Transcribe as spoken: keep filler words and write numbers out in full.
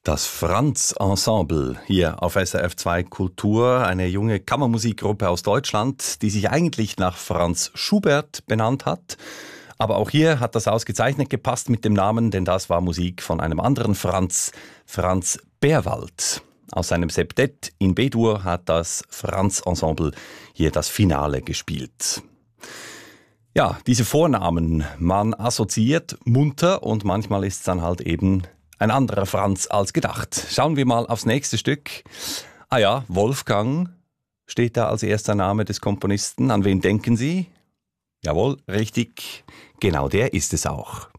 Das Franz-Ensemble hier auf S R F zwei Kultur, eine junge Kammermusikgruppe aus Deutschland, die sich eigentlich nach Franz Schubert benannt hat. Aber auch hier hat das ausgezeichnet gepasst mit dem Namen, denn das war Musik von einem anderen Franz, Franz Berwald. Aus seinem Septett in B-Dur hat das Franz-Ensemble hier das Finale gespielt. Ja, diese Vornamen, man assoziiert munter und manchmal ist es dann halt eben ein anderer Franz als gedacht. Schauen wir mal aufs nächste Stück. Ah ja, Wolfgang steht da als erster Name des Komponisten. An wen denken Sie? Jawohl, richtig. Genau der ist es auch.